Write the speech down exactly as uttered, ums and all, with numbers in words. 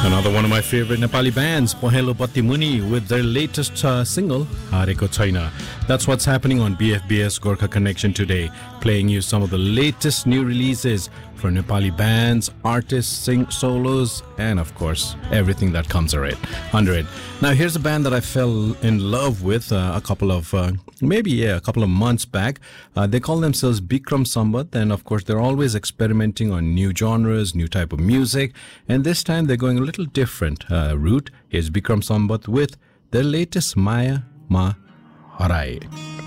Another one of my favorite Nepali bands, Pohelo Patimuni, with their latest uh, single, Hareko Chaina. That's what's happening on B F B S Gorkha Connection today, playing you some of the latest new releases for Nepali bands, artists, sing solos, and of course, everything that comes under it. Now, here's a band that I fell in love with uh, a couple of, uh, maybe, yeah, a couple of months back. Uh, they call themselves Bikram Sambat, and of course, they're always experimenting on new genres, new type of music, and this time they're going a little different uh, route. Here's Bikram Sambat with their latest Maya Ma Harai.